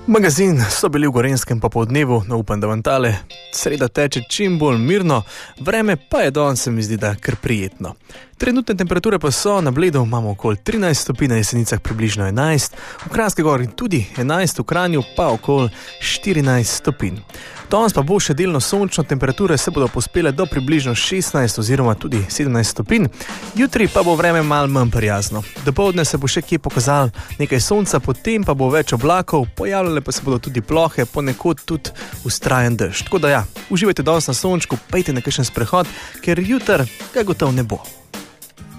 Magazin so bili v Gorenjskem popoldnevu, no upam, da vam tale sreda teče čim bolj mirno, vreme pa je danes, se mi zdi, da kar prijetno. Trenutne temperature pa so, na Bledu imamo okoli 13 stopinj, na Jesenicah približno 11, v Kranjski Gori tudi 11, v Kranju pa okoli 14 stopinj. Danes pa bo še delno sončno, temperature se bodo pospele do približno 16 oziroma tudi 17 stopinj, jutri pa bo vreme malo manj prijazno. Dopoldne se bo še kje pokazalo nekaj sonca, potem pa bo več oblakov, pojavljale pa se bodo tudi plohe, ponekod tudi vztrajen dež. Tako da ja, uživajte danes na sončku, pejte na kakšen sprehod, ker jutri ga gotovo ne bo.